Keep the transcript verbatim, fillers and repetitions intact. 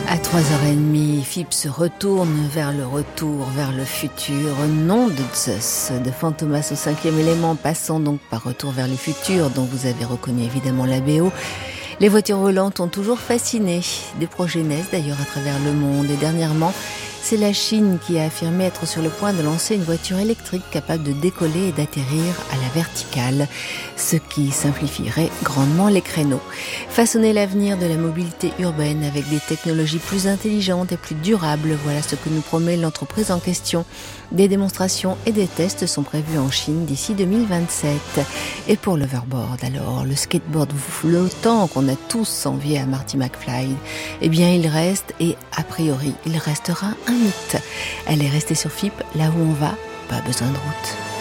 À trois heures trente, F I P se retourne vers le retour, vers le futur. Nom de Zeus, de Fantomas au cinquième élément, passant donc par Retour vers le futur, dont vous avez reconnu évidemment la B O. Les voitures volantes ont toujours fasciné. Des projets naissent d'ailleurs à travers le monde. Et dernièrement, c'est la Chine qui a affirmé être sur le point de lancer une voiture électrique capable de décoller et d'atterrir à la verticale, ce qui simplifierait grandement les créneaux. Façonner l'avenir de la mobilité urbaine avec des technologies plus intelligentes et plus durables, voilà ce que nous promet l'entreprise en question. Des démonstrations et des tests sont prévus en Chine d'ici deux mille vingt-sept. Et pour l'overboard alors, le skateboard flottant qu'on a tous envié à Marty McFly, eh bien il reste et a priori il restera un mythe. Elle est restée sur F I P, là où on va, pas besoin de route.